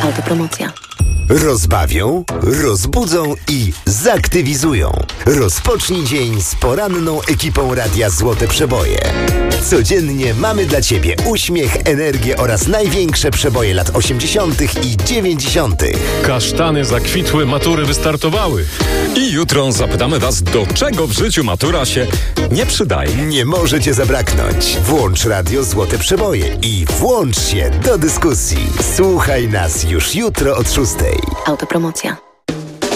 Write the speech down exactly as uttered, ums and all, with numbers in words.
Autopromocja. Rozbawią, rozbudzą i zaktywizują. Rozpocznij dzień z poranną ekipą Radia Złote Przeboje. Codziennie mamy dla Ciebie uśmiech, energię oraz największe przeboje lat osiemdziesiątych i dziewięćdziesiątych. Kasztany zakwitły, matury wystartowały. I jutro zapytamy Was, do czego w życiu matura się nie przydaje. Nie może Cię zabraknąć. Włącz Radio Złote Przeboje i włącz się do dyskusji. Słuchaj nas już jutro od szóstej. Autopromocja.